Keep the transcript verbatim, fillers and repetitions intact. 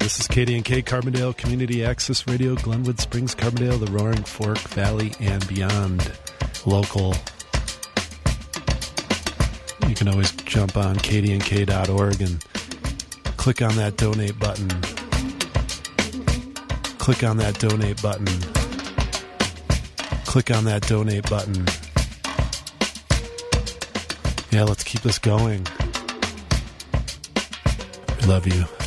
This is K D and K, Carbondale Community Access Radio, Glenwood Springs, Carbondale, the Roaring Fork Valley, and beyond. Local. You can always jump on K D N K dot org and click on that donate button. Click on that donate button. Click on that donate button. Yeah, let's keep this going. We love you.